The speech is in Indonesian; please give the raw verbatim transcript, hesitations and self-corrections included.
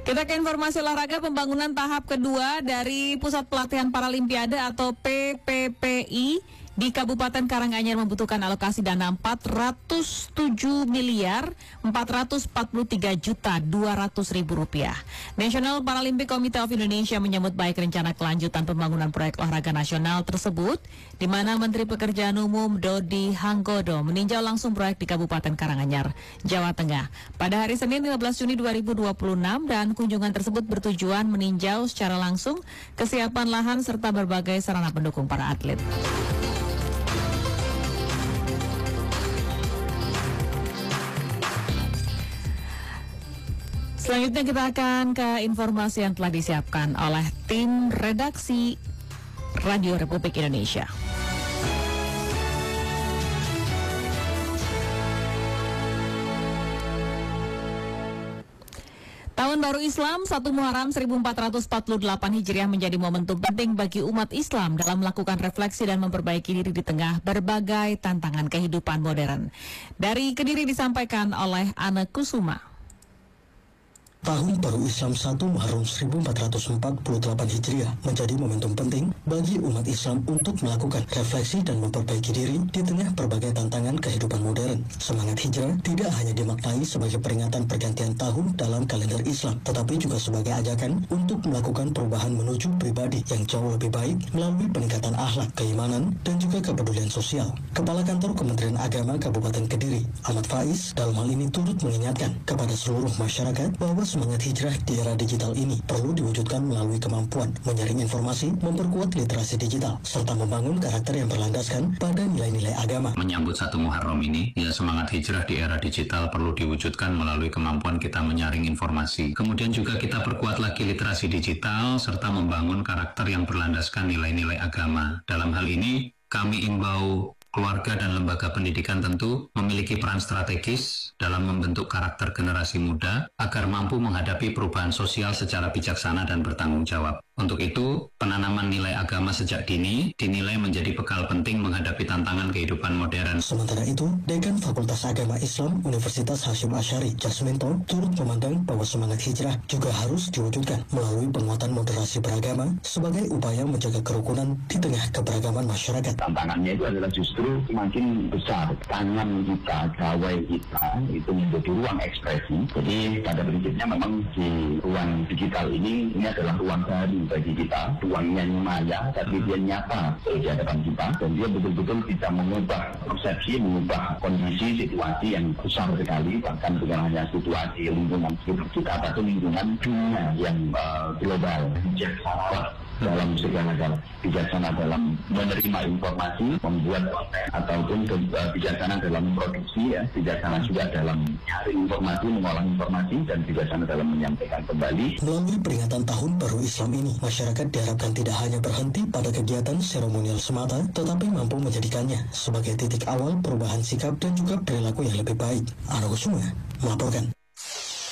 Kita ke informasi olahraga. Pembangunan tahap kedua dari Pusat Pelatihan Paralimpiade atau P P P I di Kabupaten Karanganyar membutuhkan alokasi dana empat ratus tujuh miliar empat ratus empat puluh tiga juta dua ratus ribu rupiah. National Paralympic Committee of Indonesia menyambut baik rencana kelanjutan pembangunan proyek olahraga nasional tersebut, di mana Menteri Pekerjaan Umum Dodi Hanggodo meninjau langsung proyek di Kabupaten Karanganyar, Jawa Tengah pada hari Senin lima belas Juni dua ribu dua puluh enam, dan kunjungan tersebut bertujuan meninjau secara langsung kesiapan lahan serta berbagai sarana pendukung para atlet. Selanjutnya kita akan ke informasi yang telah disiapkan oleh tim redaksi Radio Republik Indonesia. Tahun Baru Islam satu Muharram seribu empat ratus empat puluh delapan Hijriah menjadi momentum penting bagi umat Islam dalam melakukan refleksi dan memperbaiki diri di tengah berbagai tantangan kehidupan modern. Dari Kediri disampaikan oleh Ana Kusuma. Tahun Baru Islam satu Muharram seribu empat ratus empat puluh delapan Hijriah menjadi momentum penting bagi umat Islam untuk melakukan refleksi dan memperbaiki diri di tengah berbagai tantangan kehidupan modern. Semangat hijrah tidak hanya dimaknai sebagai peringatan pergantian tahun dalam kalender Islam, tetapi juga sebagai ajakan untuk melakukan perubahan menuju pribadi yang jauh lebih baik melalui peningkatan akhlak, keimanan, dan juga kepedulian sosial. Kepala Kantor Kementerian Agama Kabupaten Kediri, Ahmad Faiz, dalam hal ini turut mengingatkan kepada seluruh masyarakat bahwa semangat hijrah di era digital ini perlu diwujudkan melalui kemampuan menyaring informasi, memperkuat literasi digital, serta membangun karakter yang berlandaskan pada nilai-nilai agama. Menyambut satu Muharram ini, ya semangat hijrah di era digital perlu diwujudkan melalui kemampuan kita menyaring informasi. Kemudian juga kita perkuat lagi literasi digital, serta membangun karakter yang berlandaskan nilai-nilai agama. Dalam hal ini, kami imbau keluarga dan lembaga pendidikan tentu memiliki peran strategis dalam membentuk karakter generasi muda agar mampu menghadapi perubahan sosial secara bijaksana dan bertanggung jawab. Untuk itu, penanaman nilai agama sejak dini dinilai menjadi bekal penting menghadapi tantangan kehidupan modern. Sementara itu, Dekan Fakultas Agama Islam Universitas Hasyim Asy'ari, Jasminto, turut memandang bahwa semangat hijrah juga harus diwujudkan melalui penguatan moderasi beragama sebagai upaya menjaga kerukunan di tengah keberagaman masyarakat. Tantangannya itu adalah justru semakin besar. Tangan kita, gawai kita itu menjadi ruang ekspresi. Jadi pada prinsipnya memang di ruang digital ini, ini adalah ruang baru bagi kita, ruangnya maya, tapi dia nyata di hadapan kita, dan dia betul-betul bisa mengubah persepsi, mengubah kondisi, situasi yang besar sekali, bahkan bukan hanya situasi lingkungan sekitar kita, tapi lingkungan dunia yang uh, global. Bijaksana dalam segala galanya, bijaksana dalam menerima informasi, membuat konten, ataupun uh, bijaksana dalam produksi, ya, bijaksana juga dalam mencari informasi, mengolah informasi, dan bijaksana dalam menyampaikan kembali. Melalui peringatan Tahun Baru Islam ini, masyarakat diharapkan tidak hanya berhenti pada kegiatan seremonial semata, tetapi mampu menjadikannya sebagai titik awal perubahan sikap dan juga perilaku yang lebih baik. Ana Kusuma melaporkan.